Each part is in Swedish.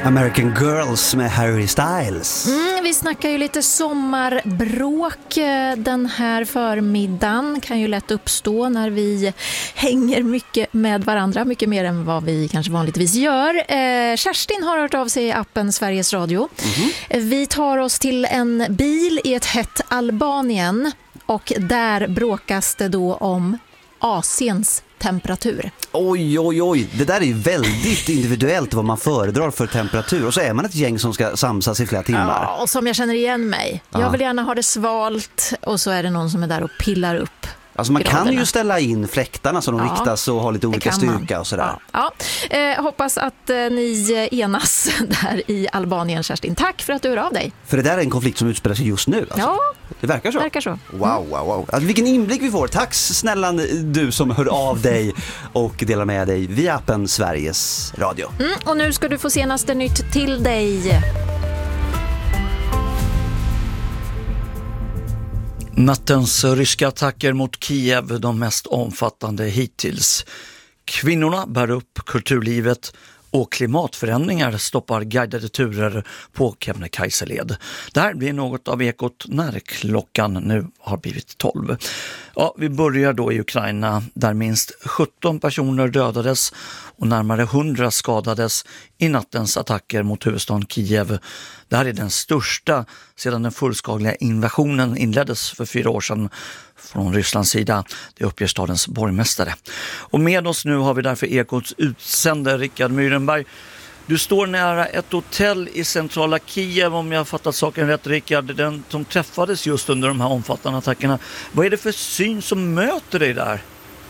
American Girls med Harry Styles. Vi snackar ju lite sommarbråk den här förmiddagen. Kan ju lätt uppstå när vi hänger mycket med varandra. Mycket mer än vad vi kanske vanligtvis gör. Kerstin har hört av sig i appen Sveriges Radio. Vi tar oss till en bil i ett hett Albanien. Och där bråkas det då om Asiens temperatur. Oj. Det där är ju väldigt individuellt vad man föredrar för temperatur. Och så är man ett gäng som ska samsas i flera timmar. Ja, och som jag känner igen mig. Jag vill gärna ha det svalt och så är det någon som är där och pillar upp. Alltså man graderna. Kan ju ställa in fläktarna så de riktas och har lite olika styrka och sådär. Hoppas att ni enas där i Albanien, Kerstin. Tack för att du hör av dig. För det där är en konflikt som utspelar sig just nu. Alltså. Ja, det verkar så. Wow. Alltså, vilken inblick vi får. Tack snälla du som hör av dig och delar med dig via appen Sveriges Radio. Och nu ska du få senaste nytt till dig. Nattens ryska attacker mot Kiev, de mest omfattande hittills. Kvinnorna bär upp kulturlivet och klimatförändringar stoppar guidade turer på Kebnekaiseled. Det här blir något av ekot när klockan nu har blivit 12. Ja, vi börjar då i Ukraina där minst 17 personer dödades och närmare 100 skadades i nattens attacker mot huvudstaden Kiev. Det här är den största sedan den fullskaliga invasionen inleddes för 4 år sedan från Rysslands sida. Det uppger stadens borgmästare. Och med oss nu har vi därför Ekots utsändare Rickard Myrenberg. Du står nära ett hotell i centrala Kiev, om jag har fattat saken rätt, Rickard, den som träffades just under de här omfattande attackerna. Vad är det för syn som möter dig där?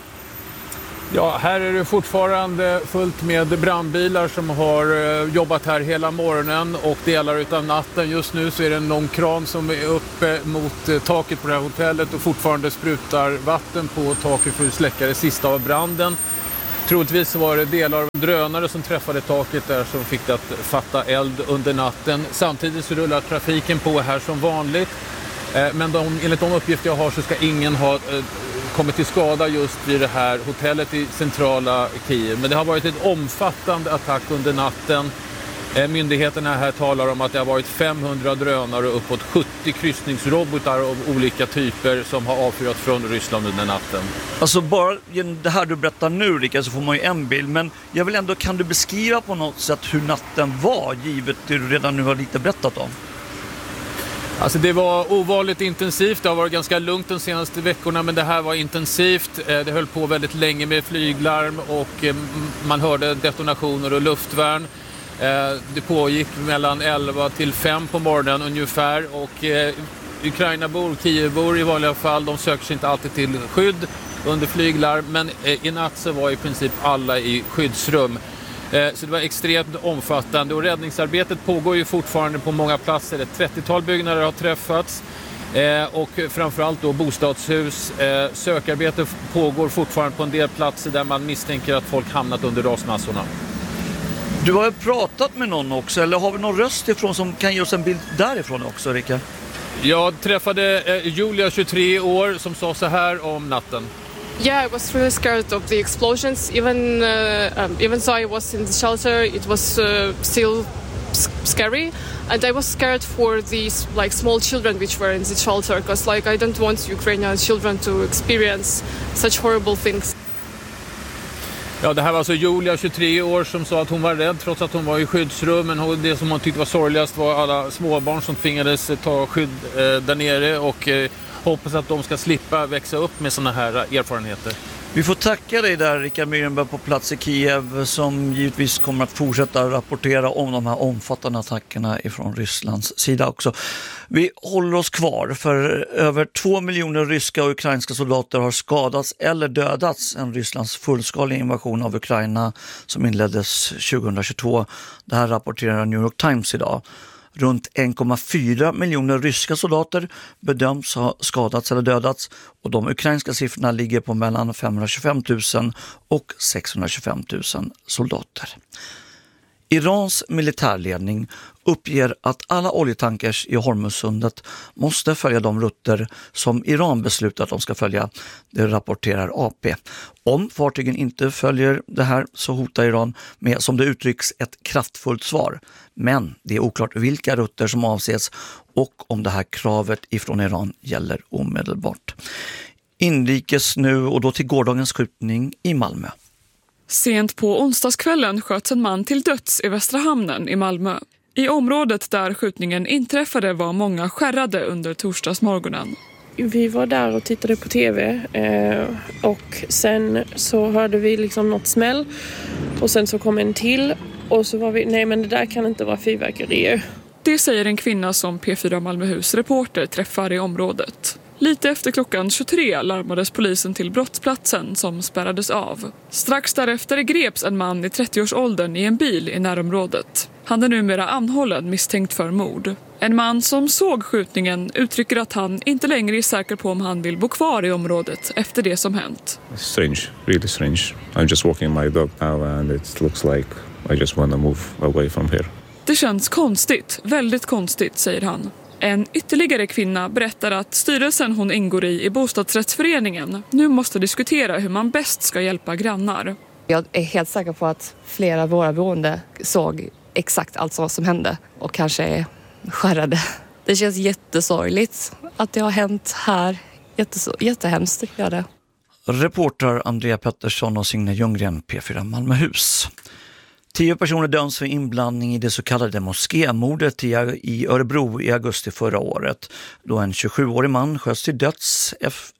Ja, här är det fortfarande fullt med brandbilar som har jobbat här hela morgonen och delar utav natten. Just nu så är det en lång kran som är uppe mot taket på det här hotellet och fortfarande sprutar vatten på taket för att släcka det sista av branden. Troligtvis var det delar av en drönare som träffade taket där som fick det att fatta eld under natten. Samtidigt så rullar trafiken på här som vanligt. Men enligt de uppgifter jag har så ska ingen ha kommit till skada just vid det här hotellet i centrala Kiev. Men det har varit ett omfattande attack under natten. Myndigheterna här talar om att det har varit 500 drönare och uppåt 70 kryssningsrobotar av olika typer som har avfyrat från Ryssland under natten. Alltså bara genom det här du berättar nu, Rickard, så får man ju en bild. Men jag vill ändå, kan du beskriva på något sätt hur natten var, givet det du redan nu har lite berättat om? Alltså det var ovanligt intensivt, det har varit ganska lugnt de senaste veckorna, men det här var intensivt. Det höll på väldigt länge med flyglarm och man hörde detonationer och luftvärn. Det pågick mellan 11 till 5 på morgonen ungefär och Ukrainabor, Kievbor i vanliga fall, de söker sig inte alltid till skydd under flyglarm, men i natt så var i princip alla i skyddsrum. Så det var extremt omfattande och räddningsarbetet pågår ju fortfarande på många platser. Ett 30-tal byggnader har träffats och framförallt då bostadshus. Sökarbete pågår fortfarande på en del platser där man misstänker att folk hamnat under rasmassorna. Du har ju pratat med någon också, eller har vi någon röst ifrån som kan ge oss en bild därifrån också, Rickard? Jag träffade Julia, 23 år, som sa så här om natten. Yeah, I was really scared of the explosions. Even though I was in the shelter, it was still scary, and I was scared for these small children which were in the shelter, because I don't want Ukrainian children to experience such horrible things. Ja, det här var alltså Julia, 23 år, som sa att hon var rädd trots att hon var i skyddsrum. Men det som hon tyckte var sorgligast var alla småbarn som tvingades ta skydd där nere och hoppas att de ska slippa växa upp med såna här erfarenheter. Vi får tacka dig där, Rickard Myrenberg, på plats i Kiev, som givetvis kommer att fortsätta rapportera om de här omfattande attackerna ifrån Rysslands sida också. Vi håller oss kvar, för över 2 miljoner ryska och ukrainska soldater har skadats eller dödats en Rysslands fullskaliga invasion av Ukraina som inleddes 2022. Det här rapporterar New York Times idag. Runt 1,4 miljoner ryska soldater bedöms ha skadats eller dödats, och de ukrainska siffrorna ligger på mellan 525 000 och 625 000 soldater. Irans militärledning uppger att alla oljetankers i Hormuzsundet måste följa de rutter som Iran beslutat att de ska följa, det rapporterar AP. Om fartygen inte följer det här så hotar Iran med, som det uttrycks, ett kraftfullt svar. Men det är oklart vilka rutter som avses och om det här kravet ifrån Iran gäller omedelbart. Inrikes nu och då till gårdagens skjutning i Malmö. Sent på onsdagskvällen sköts en man till döds i Västra hamnen i Malmö. I området där skjutningen inträffade var många skärrade under torsdagsmorgonen. Vi var där och tittade på tv och sen så hörde vi liksom något smäll och sen så kom en till och så var vi, nej men det där kan inte vara fyrverkerier. Det säger en kvinna som P4 Malmöhus reporter träffar i området. Lite efter klockan 23 larmades polisen till brottsplatsen som spärrades av. Strax därefter greps en man i 30-årsåldern i en bil i närområdet. Han är numera anhållen misstänkt för mord. En man som såg skjutningen uttrycker att han inte längre är säker på om han vill bo kvar i området efter det som hänt. Strange, really strange. I'm just walking my dog now and it looks like I just want to move away from here. Det känns konstigt, väldigt konstigt, säger han. En ytterligare kvinna berättar att styrelsen hon ingår i bostadsrättsföreningen nu måste diskutera hur man bäst ska hjälpa grannar. Jag är helt säker på att flera av våra boende såg exakt allt som hände och kanske är skärrade. Det känns jättesorgligt att det har hänt här. Jättehemskt tycker jag det. Reporter Andrea Pettersson och Signe Ljunggren, P4 Malmöhus. 10 personer döms för inblandning i det så kallade moskémordet i Örebro i augusti förra året, då en 27-årig man sköts till döds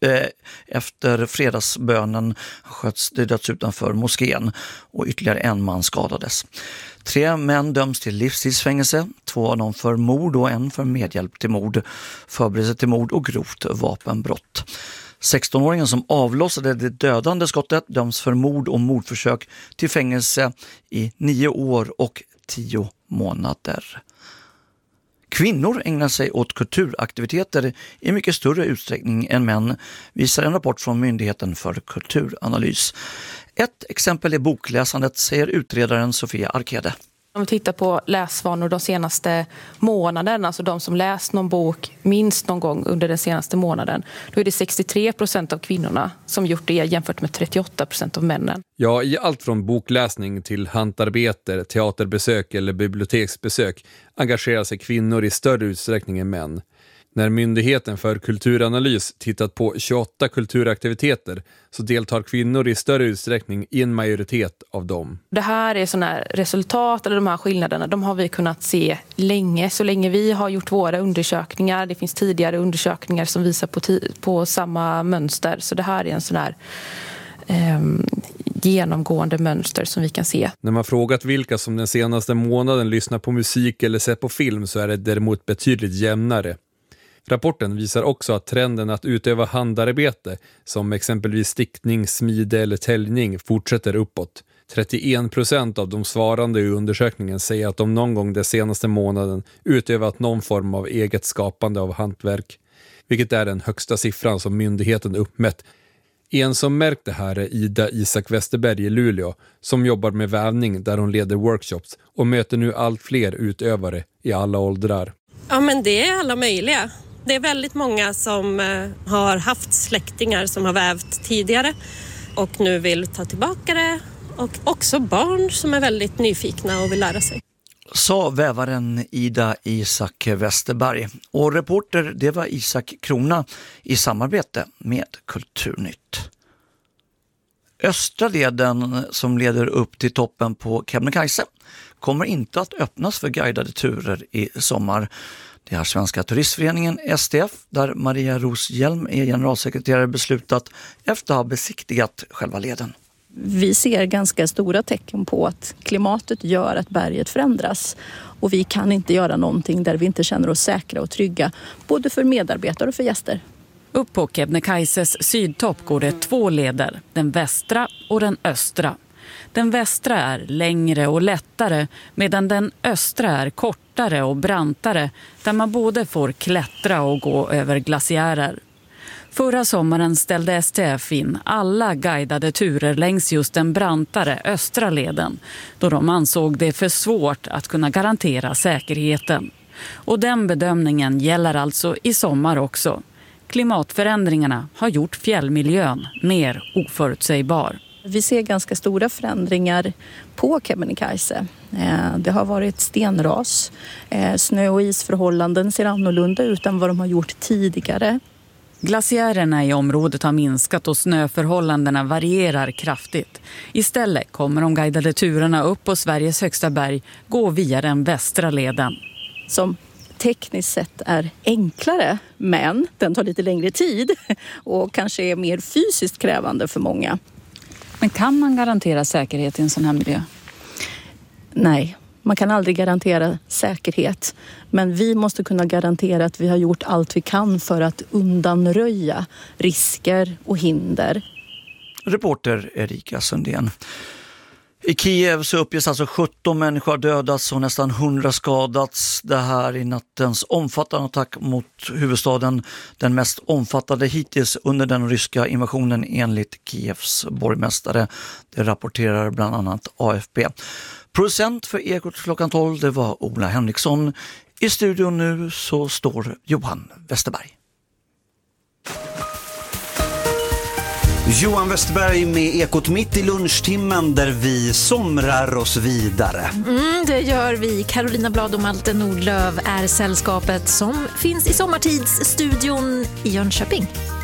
efter fredagsbönen sköts till döds utanför moskén och ytterligare en man skadades. 3 män döms till livstidsfängelse, 2 av dem för mord och en för medhjälp till mord, förberedelse till mord och grovt vapenbrott. 16-åringen som avlossade det dödande skottet döms för mord och mordförsök till fängelse i 9 år och 10 månader. Kvinnor ägnar sig åt kulturaktiviteter i mycket större utsträckning än män, visar en rapport från Myndigheten för kulturanalys. Ett exempel är bokläsandet, säger utredaren Sofia Arkede. Om vi tittar på läsvanor de senaste månaderna, alltså de som läst någon bok minst någon gång under den senaste månaden, då är det 63% av kvinnorna som gjort det jämfört med 38% av männen. Ja, i allt från bokläsning till hantarbete, teaterbesök eller biblioteksbesök engagerar sig kvinnor i större utsträckning än män. När Myndigheten för kulturanalys tittat på 28 kulturaktiviteter så deltar kvinnor i större utsträckning i en majoritet av dem. Det här är sådana här resultat, eller de här skillnaderna, de har vi kunnat se länge. Så länge vi har gjort våra undersökningar, det finns tidigare undersökningar som visar på samma mönster. Så det här är en sån här genomgående mönster som vi kan se. När man frågat vilka som den senaste månaden lyssnar på musik eller ser på film så är det däremot betydligt jämnare. Rapporten visar också att trenden att utöva handarbete, som exempelvis stickning, smide eller täljning, fortsätter uppåt. 31% av de svarande i undersökningen säger att de någon gång den senaste månaden utövat någon form av eget skapande av hantverk, vilket är den högsta siffran som myndigheten uppmätt. En som märkt det här är Ida Isak Westerberg i Luleå, som jobbar med vävning där hon leder workshops och möter nu allt fler utövare i alla åldrar. Ja, men det är alla möjliga. Det är väldigt många som har haft släktingar som har vävt tidigare och nu vill ta tillbaka det. Och också barn som är väldigt nyfikna och vill lära sig. Sa vävaren Ida Isak Westerberg. Och reporter, det var Isak Krona i samarbete med Kulturnytt. Östra leden som leder upp till toppen på Kebnekaise kommer inte att öppnas för guidade turer i sommar. Det har Svenska turistföreningen STF, där Maria Roshjelm är generalsekreterare, beslutat efter att ha besiktigat själva leden. Vi ser ganska stora tecken på att klimatet gör att berget förändras. Och vi kan inte göra någonting där vi inte känner oss säkra och trygga, både för medarbetare och för gäster. Upp på Kebnekaises sydtopp går det 2 leder, den västra och den östra. Den västra är längre och lättare, medan den östra är kortare och brantare, där man både får klättra och gå över glaciärer. Förra sommaren ställde STF in alla guidade turer längs just den brantare östra leden då de ansåg det för svårt att kunna garantera säkerheten. Och den bedömningen gäller alltså i sommar också. Klimatförändringarna har gjort fjällmiljön mer oförutsägbar. Vi ser ganska stora förändringar på Kebnekaise. Det har varit stenras. Snö- och isförhållanden ser annorlunda ut än vad de har gjort tidigare. Glaciärerna i området har minskat och snöförhållandena varierar kraftigt. Istället kommer de guidade turerna upp på Sveriges högsta berg gå via den västra leden. Som tekniskt sett är enklare, men den tar lite längre tid och kanske är mer fysiskt krävande för många. Men kan man garantera säkerhet i en sån här miljö? Nej, man kan aldrig garantera säkerhet. Men vi måste kunna garantera att vi har gjort allt vi kan för att undanröja risker och hinder. Reporter Erika Sundén. I Kiev så uppges alltså 17 människor dödats och nästan 100 skadats. Det här i nattens omfattande attack mot huvudstaden. Den mest omfattande hittills under den ryska invasionen enligt Kievs borgmästare. Det rapporterar bland annat AFP. Producent för Ekot klockan 12, det var Ola Henriksson. I studion nu så står Johan Westerberg. Johan Westerberg med Ekot mitt i lunchtimmen där vi somrar oss vidare. Det gör vi. Carolina Blad och Malte Nordlöf är sällskapet som finns i Sommartidsstudion i Jönköping.